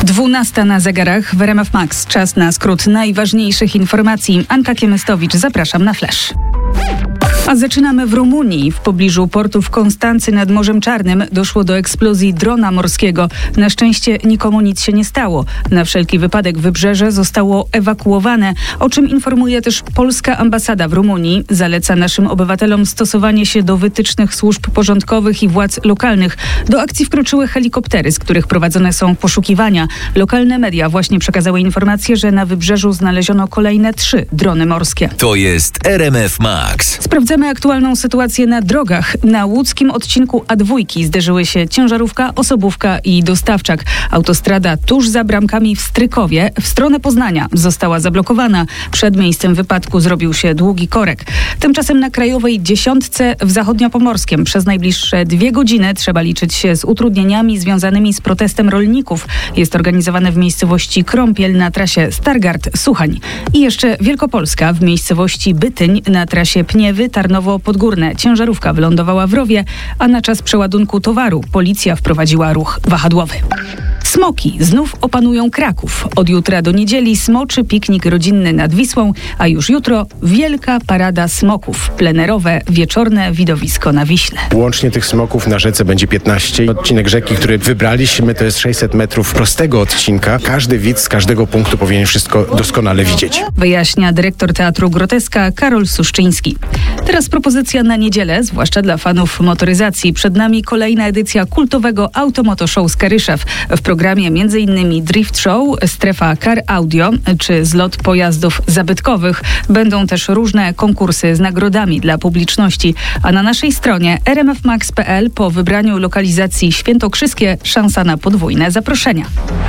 12 na zegarach w RMF Max. Czas na skrót najważniejszych informacji. Anka Kiemystowicz, zapraszam na Flash. A zaczynamy w Rumunii. W pobliżu portu w Konstancy nad Morzem Czarnym doszło do eksplozji drona morskiego. Na szczęście nikomu nic się nie stało. Na wszelki wypadek wybrzeże zostało ewakuowane, o czym informuje też polska ambasada w Rumunii. Zaleca naszym obywatelom stosowanie się do wytycznych służb porządkowych i władz lokalnych. Do akcji wkroczyły helikoptery, z których prowadzone są poszukiwania. Lokalne media właśnie przekazały informację, że na wybrzeżu znaleziono kolejne 3 drony morskie. To jest RMF Max. Sprawdzamy aktualną sytuację na drogach. Na łódzkim odcinku A2 zderzyły się ciężarówka, osobówka i dostawczak. Autostrada tuż za bramkami w Strykowie w stronę Poznania została zablokowana. Przed miejscem wypadku zrobił się długi korek. Tymczasem na krajowej 10 w Zachodniopomorskiem przez najbliższe 2 godziny trzeba liczyć się z utrudnieniami związanymi z protestem rolników. Jest organizowane w miejscowości Krąpiel na trasie Stargard-Suchań. I jeszcze Wielkopolska w miejscowości Bytyń na trasie Pniewy-Tarnowo-Podgórne. Ciężarówka wylądowała w rowie, a na czas przeładunku towaru policja wprowadziła ruch wahadłowy. Smoki znów opanują Kraków. Od jutra do niedzieli smoczy piknik rodzinny nad Wisłą, a już jutro wielka parada smoków. Plenerowe, wieczorne widowisko na Wiśle. Łącznie tych smoków na rzece będzie 15. Odcinek rzeki, który wybraliśmy, to jest 600 metrów prostego odcinka. Każdy widz z każdego punktu powinien wszystko doskonale widzieć. Wyjaśnia dyrektor Teatru Groteska Karol Suszczyński. Teraz propozycja na niedzielę, zwłaszcza dla fanów motoryzacji. Przed nami kolejna edycja kultowego Automotoshow z Karyszew. W programie m.in. Drift Show, strefa Car Audio czy zlot pojazdów zabytkowych. Będą też różne konkursy z nagrodami dla publiczności. A na naszej stronie rmfmax.pl po wybraniu lokalizacji świętokrzyskie szansa na podwójne zaproszenia.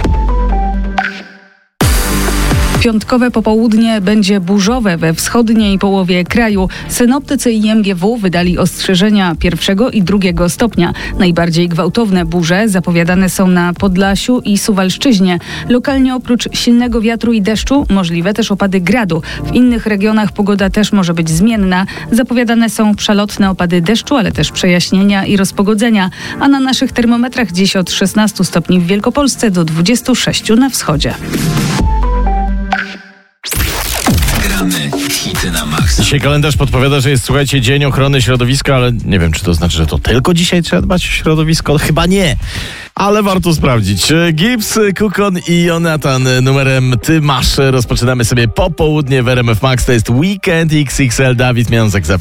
Piątkowe popołudnie będzie burzowe we wschodniej połowie kraju. Synoptycy i MGW wydali ostrzeżenia 1. i 2. stopnia. Najbardziej gwałtowne burze zapowiadane są na Podlasiu i Suwalszczyźnie. Lokalnie oprócz silnego wiatru i deszczu możliwe też opady gradu. W innych regionach pogoda też może być zmienna. Zapowiadane są przelotne opady deszczu, ale też przejaśnienia i rozpogodzenia. A na naszych termometrach dziś od 16 stopni w Wielkopolsce do 26 na wschodzie. Hity na maksa. Dzisiaj kalendarz podpowiada, że jest, słuchajcie, Dzień Ochrony Środowiska, ale nie wiem, czy to znaczy, że to tylko dzisiaj trzeba dbać o środowisko. Chyba nie, ale warto sprawdzić. Gibbs, Kukon i Jonathan numerem Ty masz. Rozpoczynamy sobie popołudnie w RMF Max. To jest Weekend XXL. Dawid Miązek, zapraszam.